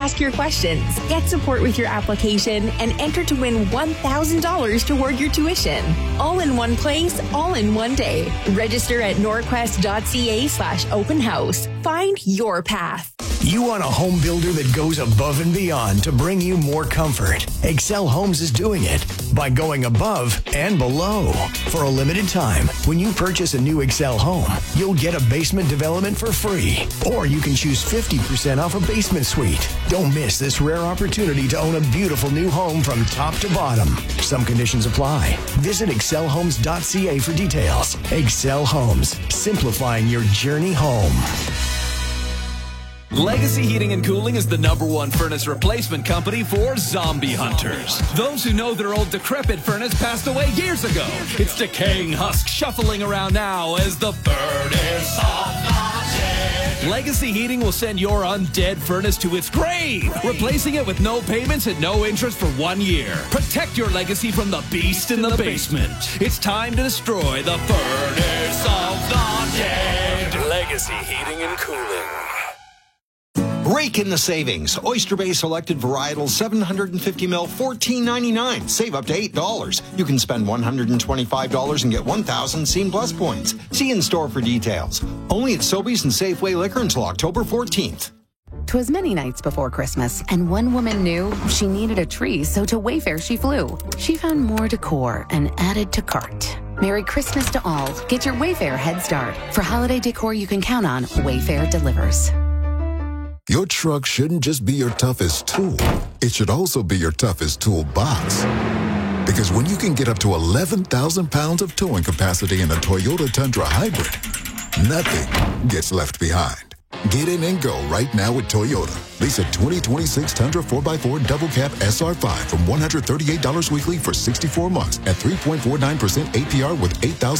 ask your questions, get support with your application, and enter to win $1,000 toward your tuition. All in one place, all in one day. Register at norquest.ca/open house. Find your path. You want a home builder that goes above and beyond to bring you more comfort. Excel Homes is doing it by going above and below. For a limited time, when you purchase a new Excel home, you'll get a basement development for free. Or you can choose 50% off a basement suite. Don't miss this rare opportunity to own a beautiful new home from top to bottom. Some conditions apply. Visit excelhomes.ca for details. Excel Homes, simplifying your journey home. Legacy Heating and Cooling is the #1 furnace replacement company for zombie hunters. Those who know their old decrepit furnace passed away years ago. Its decaying husk shuffling around now as the furnace of the dead. Legacy Heating will send your undead furnace to its grave, replacing it with no payments and no interest for 1 year. Protect your legacy from the beast in the basement. It's time to destroy the furnace of the dead. Legacy Heating and Cooling. Rake in the savings. Oyster Bay Selected Varietal 750ml, $14.99. Save up to $8. You can spend $125 and get 1,000 Scene Plus points. See in store for details. Only at Sobeys and Safeway Liquor until October 14th. 'Twas many nights before Christmas, and one woman knew she needed a tree, so to Wayfair she flew. She found more decor and added to cart. Merry Christmas to all. Get your Wayfair head start. For holiday decor you can count on, Wayfair delivers. Your truck shouldn't just be your toughest tool. It should also be your toughest toolbox. Because when you can get up to 11,000 pounds of towing capacity in a Toyota Tundra Hybrid, nothing gets left behind. Get in and go right now with Toyota. Lease a 2026 Tundra 4x4 Double Cab SR5 from $138 weekly for 64 months at 3.49% APR with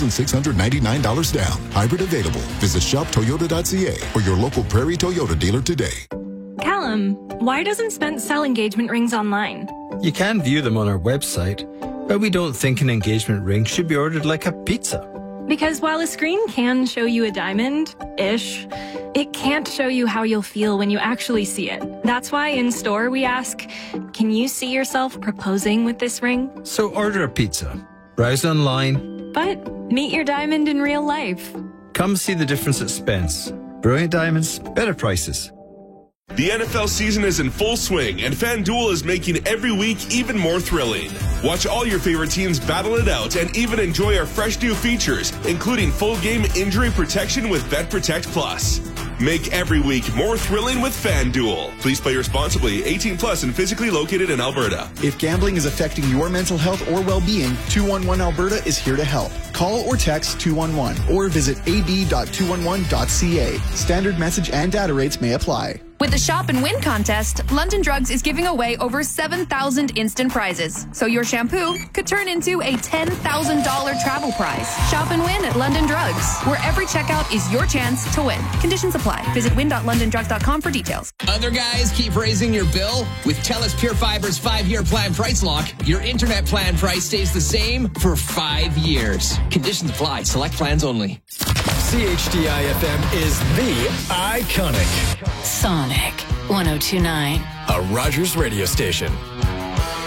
$8,699 down. Hybrid available. Visit shoptoyota.ca or your local Prairie Toyota dealer today. Callum, why doesn't Spence sell engagement rings online? You can view them on our website, but we don't think an engagement ring should be ordered like a pizza. Because while a screen can show you a diamond-ish, it can't show you how you'll feel when you actually see it. That's why in store we ask, can you see yourself proposing with this ring? So order a pizza, browse online, but meet your diamond in real life. Come see the difference at Spence. Brilliant diamonds, better prices. The NFL season is in full swing, and FanDuel is making every week even more thrilling. Watch all your favorite teams battle it out and even enjoy our fresh new features, including full game injury protection with BetProtect Plus. Make every week more thrilling with FanDuel. Please play responsibly. 18 plus and physically located in Alberta. If gambling is affecting your mental health or well-being, 211 Alberta is here to help. Call or text 211 or visit ad.211.ca. Standard message and data rates may apply. With the Shop and Win contest, London Drugs is giving away over 7,000 instant prizes. So your shampoo could turn into a $10,000 travel prize. Shop and win at London Drugs, where every checkout is your chance to win. Conditions apply. Visit win.londondrugs.com for details. Other guys keep raising your bill? With TELUS Pure Fiber's 5-year plan price lock, your internet plan price stays the same for 5 years. Conditions apply. Select plans only. CHDI-FM is the iconic Sonic 102.9, a Rogers radio station.